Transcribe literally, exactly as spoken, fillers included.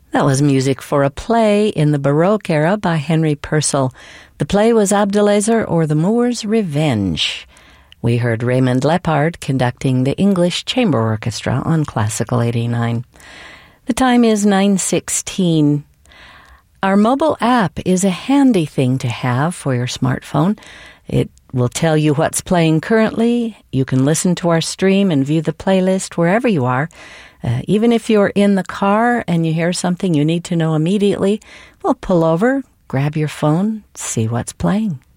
That was music for a play in the Baroque era by Henry Purcell. The play was Abdelaziz or the Moor's Revenge. We heard Raymond Lepard conducting the English Chamber Orchestra on Classical eighty-nine. The time is nine sixteen. Our mobile app is a handy thing to have for your smartphone. It will tell you what's playing currently. You can listen to our stream and view the playlist wherever you are. Uh, even if you're in the car and you hear something you need to know immediately, well, pull over, grab your phone, see what's playing.